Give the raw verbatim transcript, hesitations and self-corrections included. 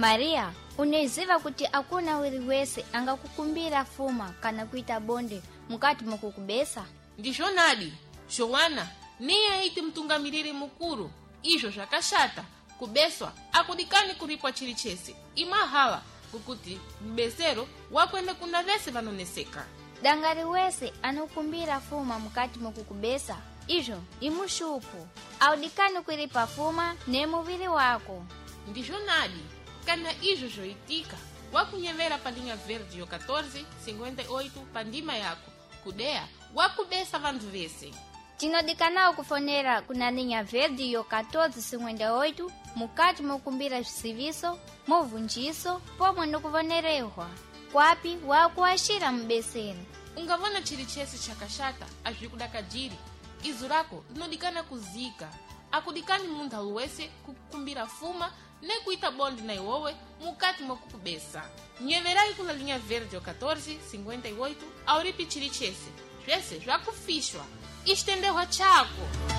Maria, uneziva kuti akuna wiri wese angakukumbira fuma kana kuita bonde mukati mukukubesa? Ndijonadi, Joana, niye aiti mtungamiriri mukuru, ijo jakashata, kubeswa, akudikani kulipwa chilichese, imahala, kukuti mbesero wakwende kuna vese vanoneseka. Dangari wese anukumbira fuma mukati mukukubesa, ijo imushupu, audikani kulipa fuma ne muviri wako. Ndijonadi, kana ijo joitika, wakunyevera pa linha verde yo quatorze cinquenta e oito pa ndima yako, kudea, wakubesa vandu vese. Tinodikanao kufonera kuna linha verde yo quatorze cinquenta e oito mukati mukumbira serviço, movundiso, pomwe nukuvonerehwa. Kwapi wakuashira mbesero. Ungavona chilichese chakashata, ajikudakajiri, izurako linodikana kuzika. Akudikani munda luwese kukumbira fuma, ne kuita bondi na iwowe mukati mokukubesa. Nyeverai kuna linha verde yo quatorze cinquenta e oito auripi chilichese. Jwese, jwakufishwa. Istendewa chako.